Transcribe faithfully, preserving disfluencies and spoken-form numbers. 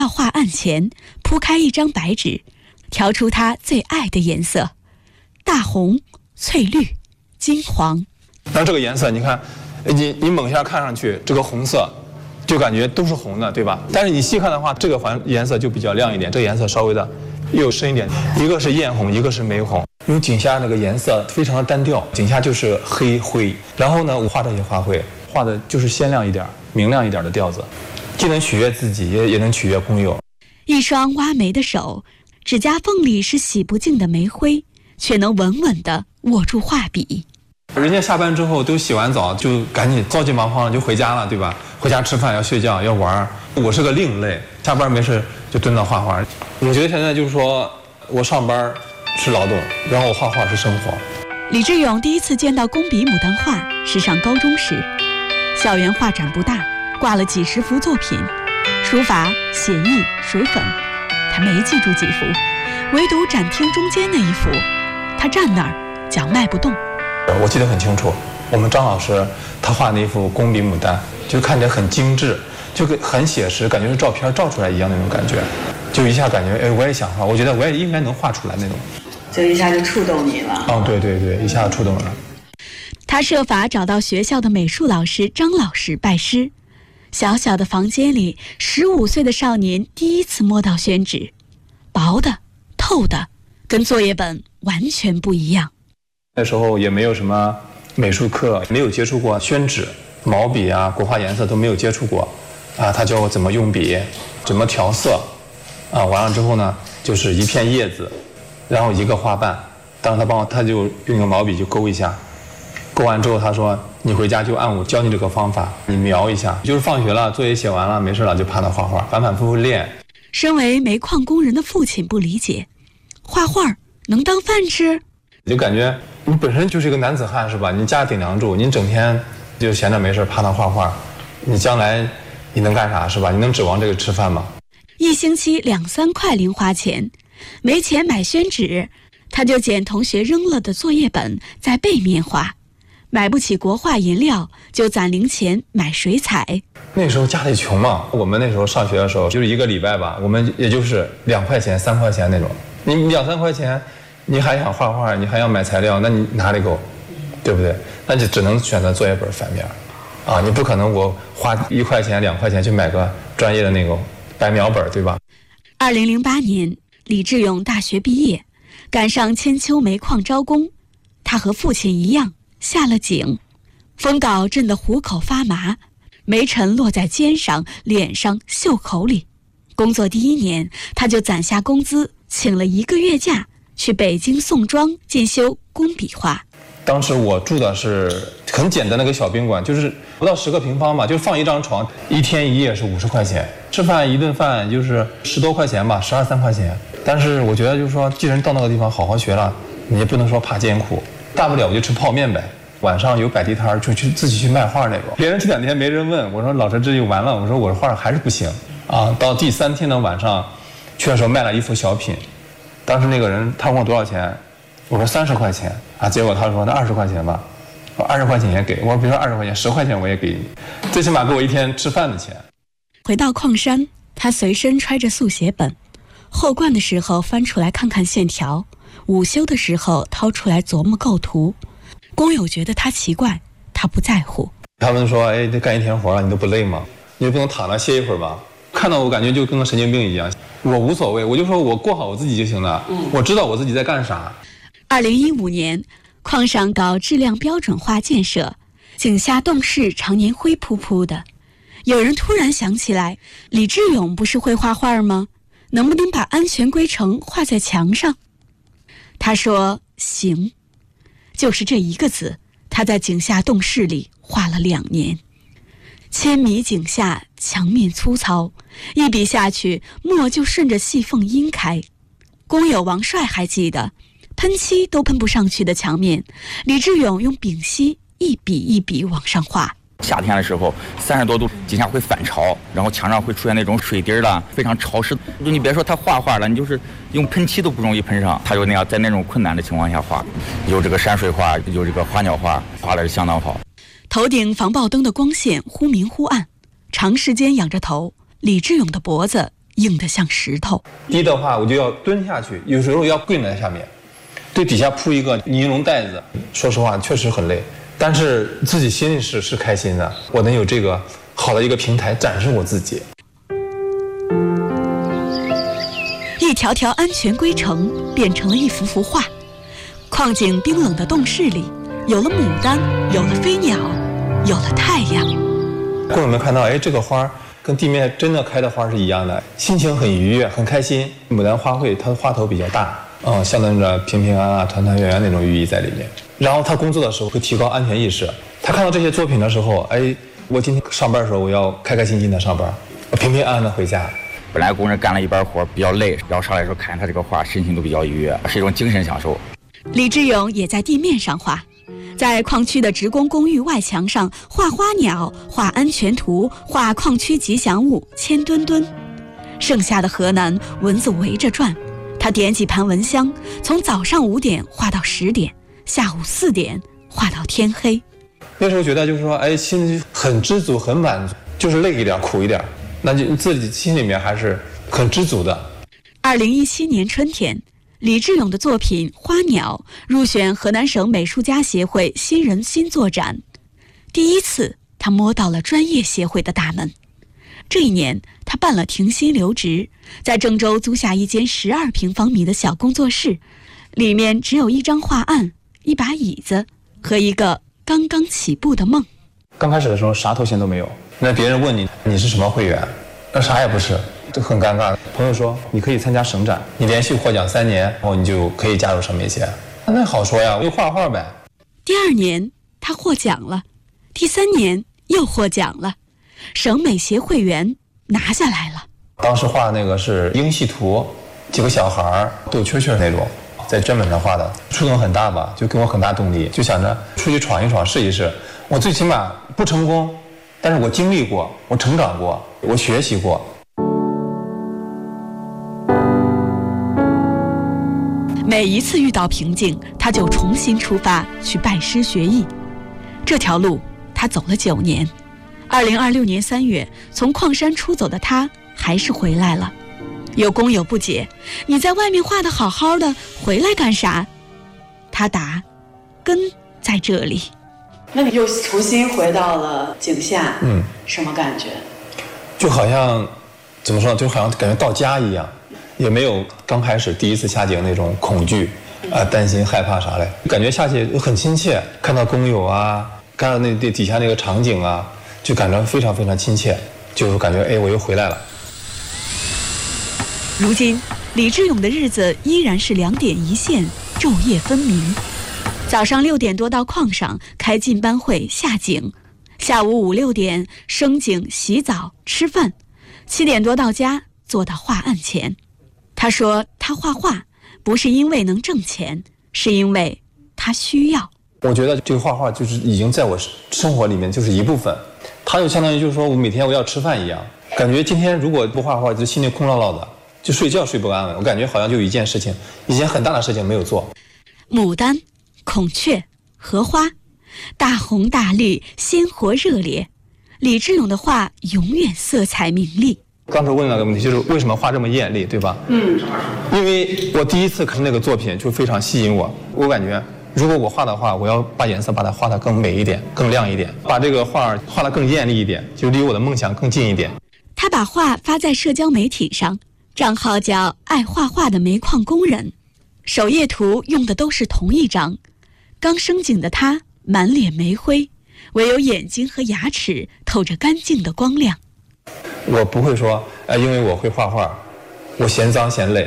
到画案前铺开一张白纸，调出他最爱的颜色：大红、翠绿、金黄。 那这个颜色，你看，你你猛一下看上去，这个红色就感觉都是红的，对吧？但是你细看的话，这个环颜色就比较亮一点，这个颜色稍微的又深一点。一个是艳红，一个是玫红。因为井下那个颜色非常的单调，井下就是黑灰。然后呢，我画这些花卉，画的就是鲜亮一点、明亮一点的调子，既能取悦自己，也也能取悦工友。 一双挖煤的手，指甲缝里是洗不净的煤灰，却能稳稳地握住画笔。 人家下班之后都洗完澡，就赶紧着急忙慌的就回家了，对吧？回家吃饭要睡觉要玩。我是个另类，下班没事就蹲到画画。我觉得现在就是说我上班是劳动，然后我画画是生活。 李志勇第一次见到工笔牡丹画是上高中时，校园画展不大，挂了几十幅作品，书法、写意、水粉，他没记住几幅，唯独展厅中间那一幅，他站那儿脚迈不动。 我记得很清楚，我们张老师他画那幅工笔牡丹，就看起来很精致，就很写实，感觉是照片照出来一样那种感觉，就一下感觉哎，我也想画，我觉得我也应该能画出来那种， 就一下就触动你了。 哦，对对对，一下触动了。 他设法找到学校的美术老师张老师拜师。小小的房间里，十五岁的少年第一次摸到宣纸，薄的、透的，跟作业本完全不一样。 那时候也没有什么美术课，没有接触过宣纸、毛笔啊、国画颜色都没有接触过，啊，他教我怎么用笔，怎么调色，啊，完了之后呢，就是一片叶子，然后一个花瓣，当时他帮我，他就用个毛笔就勾一下，勾完之后他说你回家就按我教你这个方法，你描一下，就是放学了作业写完了没事了就趴那画画，反反复复练。 身为煤矿工人的父亲不理解，画画能当饭吃？ 就感觉你本身就是一个男子汉是吧？你家顶梁柱，你整天就闲着没事趴那画画，你将来你能干啥是吧？你能指望这个吃饭吗？ 一星期两三块零花钱，没钱买宣纸，他就捡同学扔了的作业本在背面画。买不起国画颜料，就攒零钱买水彩。 那时候家里穷嘛，我们那时候上学的时候就是一个礼拜吧，我们也就是两块钱三块钱那种，你两三块钱你还想画画，你还要买材料，那你哪里够，对不对？那就只能选择作业本翻面啊，你不可能我花一块钱两块钱去买个专业的那个白描本，对吧？ 二零零八年，李志勇大学毕业，赶上千秋煤矿招工，他和父亲一样下了井，风镐震得虎口发麻，煤尘落在肩上、脸上、袖口里。工作第一年，他就攒下工资，请了一个月假，去北京宋庄进修工笔画。 当时我住的是很简单的一个小宾馆，就是不到十个平方嘛，就放一张床，一天一夜是五十块钱，吃饭一顿饭就是十多块钱吧，十二三块钱。但是我觉得就是说，既然到那个地方好好学了，你也不能说怕艰苦，大不了我就吃泡面呗。晚上有摆地摊就去自己去卖画那种，别人这两天没人问，我说老师这就完了，我说我的画还是不行啊。到第三天的晚上，去的时候卖了一幅小品，当时那个人他问我多少钱，我说三十块钱啊，结果他说那二十块钱吧，我二十块钱也给，我说别说二十块钱，十块钱我也给你，最起码给我一天吃饭的钱。 回到矿山，他随身揣着速写本，后灌的时候翻出来看看线条，午休的时候掏出来琢磨构图。工友觉得他奇怪，他不在乎。 他们说，哎，这干一天活了，你都不累吗？你就不能躺着歇一会儿吗？看到我感觉就跟个神经病一样。我无所谓，我就说我过好我自己就行了。嗯，我知道我自己在干啥。 二零一五年，矿上搞质量标准化建设，井下洞室常年灰扑扑的。有人突然想起来，李志勇不是会画画吗？能不能把安全规程画在墙上？他说行。就是这一个字，他在井下洞室里画了两年。千米井下，墙面粗糙，一笔下去，墨就顺着细缝阴开。工友王帅还记得，喷漆都喷不上去的墙面，李志勇用丙烯一笔一笔往上画。 夏天的时候，三十多度，井下会反潮，然后墙上会出现那种水滴了，非常潮湿。就你别说他画画了，你就是用喷漆都不容易喷上。他就那样在那种困难的情况下画，有这个山水画，有这个花鸟画，画的是相当好。 头顶防爆灯的光线忽明忽暗，长时间仰着头，李志勇的脖子硬得像石头。 低的话我就要蹲下去，有时候要跪在下面，对底下铺一个尼龙袋子。说实话确实很累，但是自己心里是是开心的，我能有这个好的一个平台展示我自己。 一条条安全归程变成了一幅幅画，矿井冰冷的洞室里有了牡丹，有了飞鸟，有了太阳。 工友们看到，哎，这个花跟地面真的开的花是一样的，心情很愉悦，很开心。牡丹花卉它的花头比较大，嗯，象征着平平安安、团团圆圆那种寓意在里面。然后他工作的时候会提高安全意识，他看到这些作品的时候，哎，我今天上班的时候我要开开心心的上班，我平平安安的回家。 本来工人干了一半活比较累，然后上来的时候看他这个画，心情都比较愉悦，是一种精神享受。 李志勇也在地面上画，在矿区的职工公寓外墙上画花鸟，画安全图，画矿区吉祥物千吨吨。盛夏的河南，蚊子围着转，他点几盘蚊香，从早上五点画到十点，下午四点画到天黑。 那时候觉得就是说，哎，心里很知足，很满足，就是累一点，苦一点，那就自己心里面还是很知足的。 二零一七年春天，李志勇的作品《花鸟》入选河南省美术家协会新人新作展。第一次，他摸到了专业协会的大门。这一年，他办了停薪留职，在郑州租下一间十二平方米的小工作室，里面只有一张画案、一把椅子和一个刚刚起步的梦。 刚开始的时候啥头衔都没有，那别人问你你是什么会员，那啥也不是，就很尴尬。朋友说你可以参加省展，你连续获奖三年，然后你就可以加入省美协。那好说呀，我就画画呗。 第二年他获奖了，第三年又获奖了，省美协会员拿下来了。 当时画那个是英系图，几个小孩斗蛐蛐那种，在绢本上画的，触动很大吧，就给我很大动力，就想着出去闯一闯，试一试。我最起码不成功，但是我经历过，我成长过，我学习过。 每一次遇到瓶颈，他就重新出发去拜师学艺。这条路他走了九年。二零二六年三月，从矿山出走的他还是回来了。有工友不解：“你在外面画得好好的，回来干啥？”他答：“根在这里。” 那你又重新回到了井下， 嗯， 什么感觉？ 就好像怎么说呢，就好像感觉到家一样，也没有刚开始第一次下井那种恐惧啊、担心害怕啥嘞，感觉下去很亲切，看到工友啊，看到那底下那个场景啊，就感觉非常非常亲切，就感觉哎，我又回来了。 如今，李志勇的日子依然是两点一线，昼夜分明。早上六点多到矿上开进班会下井，下午五六点升井洗澡吃饭，七点多到家坐到画案前。他说他画画不是因为能挣钱，是因为他需要。 我觉得这个画画就是已经在我生活里面就是一部分，它就相当于就是说我每天我要吃饭一样，感觉今天如果不画画就心里空落落的，就睡觉睡不安稳，我感觉好像就有一件事情，一件很大的事情没有做。 牡丹、孔雀、荷花，大红大绿，鲜活热烈。李志勇的画永远色彩明丽。 刚才问了个问题，就是为什么画这么艳丽，对吧？嗯，因为我第一次看那个作品就非常吸引我，我感觉如果我画的话，我要把颜色把它画得更美一点，更亮一点，把这个画画得更艳丽一点，就离我的梦想更近一点。 他把画发在社交媒体上，账号叫爱画画的煤矿工人，首页图用的都是同一张。刚升井的他满脸煤灰，唯有眼睛和牙齿透着干净的光亮。 我不会说，呃，因为我会画画，我嫌脏嫌累。